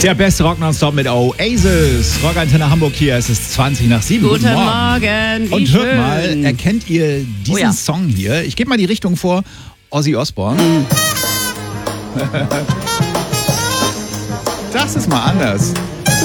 Der beste Rock nonstop mit Oasis. Rockantenne Hamburg hier, es ist 20 nach 7. Guten Morgen. Und schön. hört mal, erkennt ihr diesen Song hier? Ich gebe mal die Richtung vor. Ozzy Osbourne. Das ist mal anders.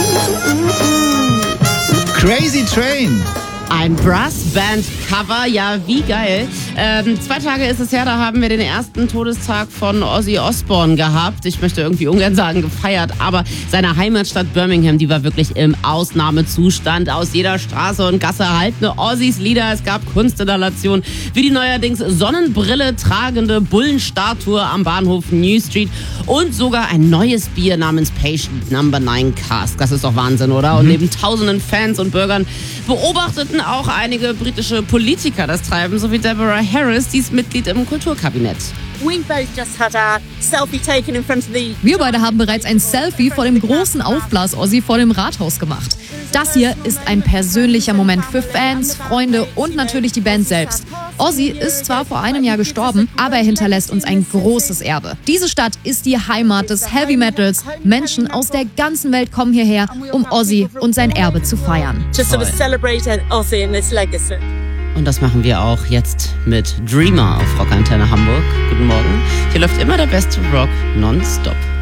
Crazy Train. Ein Brassband-Cover, ja, wie geil. 2 Tage ist es her, da haben wir den ersten Todestag von Ozzy Osbourne gehabt. Ich möchte irgendwie ungern sagen gefeiert, aber seine Heimatstadt Birmingham, die war wirklich im Ausnahmezustand. Aus jeder Straße und Gasse hallten Ozzys Lieder. Es gab Kunstinstallationen wie die neuerdings Sonnenbrille tragende Bullenstatue am Bahnhof New Street und sogar ein neues Bier namens Patient No. 9 Cask. Das ist doch Wahnsinn, oder? Und neben tausenden Fans und Bürgern beobachteten auch einige britische Politiker das Treiben, so wie Deborah Harris, die ist Mitglied im Kulturkabinett. Wir beide haben bereits ein Selfie vor dem großen Aufblas-Ozzy vor dem Rathaus gemacht. Das hier ist ein persönlicher Moment für Fans, Freunde und natürlich die Band selbst. Ozzy ist zwar vor einem Jahr gestorben, aber er hinterlässt uns ein großes Erbe. Diese Stadt ist die Heimat des Heavy Metals. Menschen aus der ganzen Welt kommen hierher, um Ozzy und sein Erbe zu feiern. Und das machen wir auch jetzt mit Dreamer auf Rockantenne Hamburg. Guten Morgen. Hier läuft immer der beste Rock nonstop.